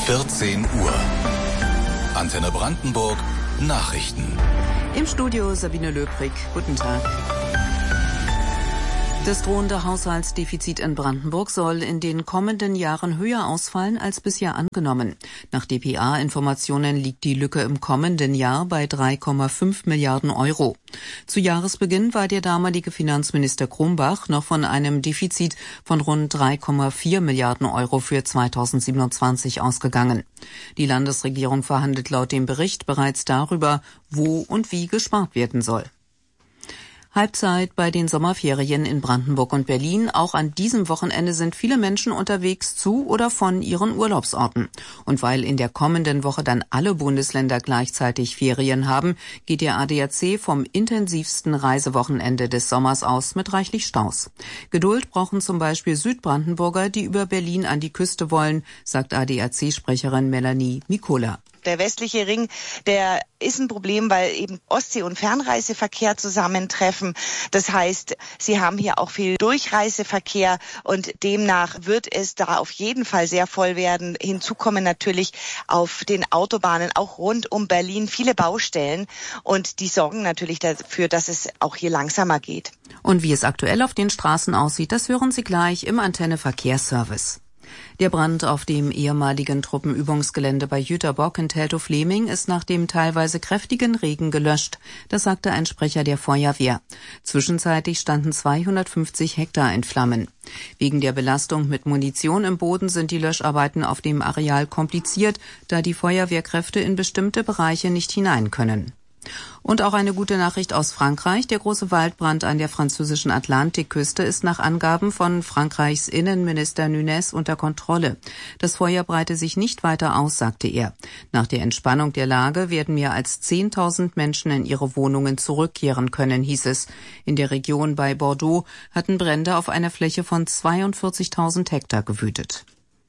14 Uhr. Antenne Brandenburg, Nachrichten. Im Studio Sabine Löbrig. Guten Tag. Das drohende Haushaltsdefizit in Brandenburg soll in den kommenden Jahren höher ausfallen als bisher angenommen. Nach dpa-Informationen liegt die Lücke im kommenden Jahr bei 3,5 Milliarden Euro. Zu Jahresbeginn war der damalige Finanzminister Krumbach noch von einem Defizit von rund 3,4 Milliarden Euro für 2027 ausgegangen. Die Landesregierung verhandelt laut dem Bericht bereits darüber, wo und wie gespart werden soll. Halbzeit bei den Sommerferien in Brandenburg und Berlin. Auch an diesem Wochenende sind viele Menschen unterwegs zu oder von ihren Urlaubsorten. Und weil in der kommenden Woche dann alle Bundesländer gleichzeitig Ferien haben, geht der ADAC vom intensivsten Reisewochenende des Sommers aus mit reichlich Staus. Geduld brauchen zum Beispiel Südbrandenburger, die über Berlin an die Küste wollen, sagt ADAC-Sprecherin Melanie Mikola. Der westliche Ring, der ist ein Problem, weil eben Ostsee- und Fernreiseverkehr zusammentreffen. Das heißt, sie haben hier auch viel Durchreiseverkehr und demnach wird es da auf jeden Fall sehr voll werden. Hinzu kommen natürlich auf den Autobahnen auch rund um Berlin viele Baustellen und die sorgen natürlich dafür, dass es auch hier langsamer geht. Und wie es aktuell auf den Straßen aussieht, das hören Sie gleich im Antenne Verkehrsservice. Der Brand auf dem ehemaligen Truppenübungsgelände bei Jüterbock in Teltow-Fleming ist nach dem teilweise kräftigen Regen gelöscht. Das sagte ein Sprecher der Feuerwehr. Zwischenzeitlich standen 250 Hektar in Flammen. Wegen der Belastung mit Munition im Boden sind die Löscharbeiten auf dem Areal kompliziert, da die Feuerwehrkräfte in bestimmte Bereiche nicht hinein können. Und auch eine gute Nachricht aus Frankreich. Der große Waldbrand an der französischen Atlantikküste ist nach Angaben von Frankreichs Innenminister Nunez unter Kontrolle. Das Feuer breite sich nicht weiter aus, sagte er. Nach der Entspannung der Lage werden mehr als 10.000 Menschen in ihre Wohnungen zurückkehren können, hieß es. In der Region bei Bordeaux hatten Brände auf einer Fläche von 42.000 Hektar gewütet.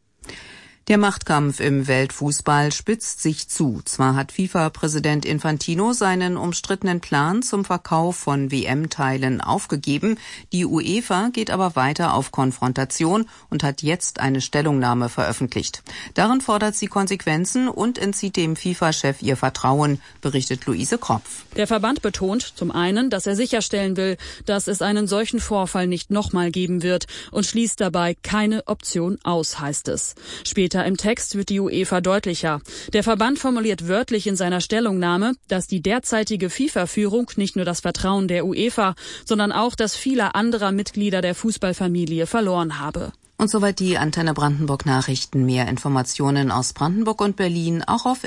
Der Machtkampf im Weltfußball spitzt sich zu. Zwar hat FIFA-Präsident Infantino seinen umstrittenen Plan zum Verkauf von WM-Teilen aufgegeben, die UEFA geht aber weiter auf Konfrontation und hat jetzt eine Stellungnahme veröffentlicht. Darin fordert sie Konsequenzen und entzieht dem FIFA-Chef ihr Vertrauen, berichtet Luise Kropf. Der Verband betont zum einen, dass er sicherstellen will, dass es einen solchen Vorfall nicht nochmal geben wird und schließt dabei keine Option aus, heißt es. Später im Text wird die UEFA deutlicher. Der Verband formuliert wörtlich in seiner Stellungnahme, dass die derzeitige FIFA-Führung nicht nur das Vertrauen der UEFA, sondern auch das vieler anderer Mitglieder der Fußballfamilie verloren habe. Und soweit die Antenne Brandenburg Nachrichten. Mehr Informationen aus Brandenburg und Berlin auch auf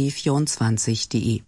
rbb24.de.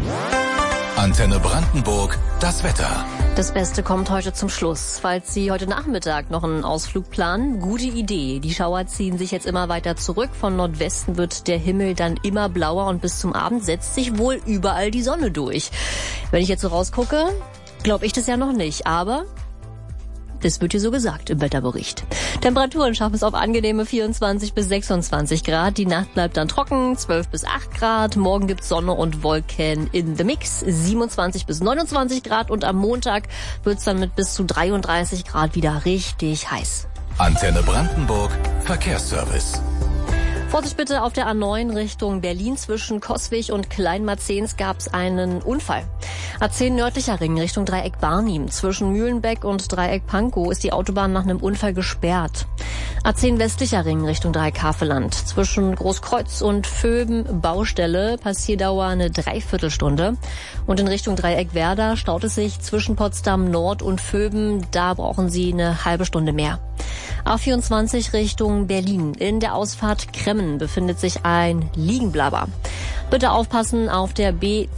Antenne Brandenburg, das Wetter. Das Beste kommt heute zum Schluss. Falls Sie heute Nachmittag noch einen Ausflug planen, gute Idee. Die Schauer ziehen sich jetzt immer weiter zurück. Von Nordwesten wird der Himmel dann immer blauer und bis zum Abend setzt sich wohl überall die Sonne durch. Wenn ich jetzt so rausgucke, glaube ich das ja noch nicht. Aber das wird hier so gesagt im Wetterbericht. Temperaturen schaffen es auf angenehme 24 bis 26 Grad. Die Nacht bleibt dann trocken, 12 bis 8 Grad. Morgen gibt's Sonne und Wolken in the Mix, 27 bis 29 Grad. Und am Montag wird's dann mit bis zu 33 Grad wieder richtig heiß. Antenne Brandenburg, Verkehrsservice. Vorsicht bitte, auf der A9 Richtung Berlin zwischen Coswig und Kleinmarzens gab es einen Unfall. A10 nördlicher Ring Richtung Dreieck Barnim. Zwischen Mühlenbeck und Dreieck Pankow ist die Autobahn nach einem Unfall gesperrt. A10 westlicher Ring Richtung Dreieck Havelland. Zwischen Großkreuz und Vöben Baustelle, Passierdauer eine Dreiviertelstunde. Und in Richtung Dreieck Werder staut es sich zwischen Potsdam Nord und Vöben. Da brauchen Sie eine halbe Stunde mehr. A24 Richtung Berlin. In der Ausfahrt Kremmen befindet sich ein Liegenblabber. Bitte aufpassen auf der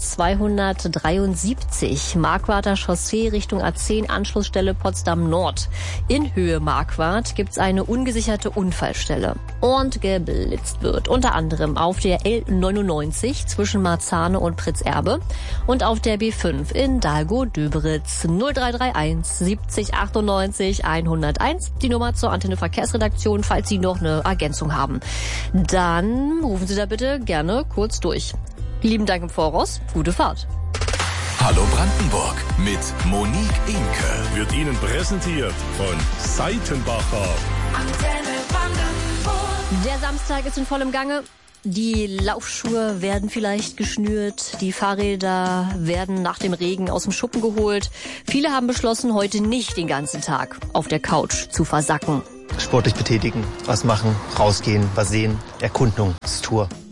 B273 Marquarder Chaussee Richtung A10 Anschlussstelle Potsdam Nord. In Höhe Marquardt gibt's eine ungesicherte Unfallstelle. Und geblitzt wird unter anderem auf der L99 zwischen Marzahne und Pritzerbe und auf der B5 in Dahlgow-Döberitz 0331 70 98 101. Die Nummer zur Antenne Verkehrsredaktion, falls Sie noch eine Ergänzung haben. Dann rufen Sie da bitte gerne kurz durch. Lieben Dank im Voraus, gute Fahrt. Hallo Brandenburg mit Monique Imke. Wird Ihnen präsentiert von Seitenbacher. Der Samstag ist in vollem Gange. Die Laufschuhe werden vielleicht geschnürt, die Fahrräder werden nach dem Regen aus dem Schuppen geholt. Viele haben beschlossen, heute nicht den ganzen Tag auf der Couch zu versacken. Sportlich betätigen, was machen, rausgehen, was sehen, Erkundungstour.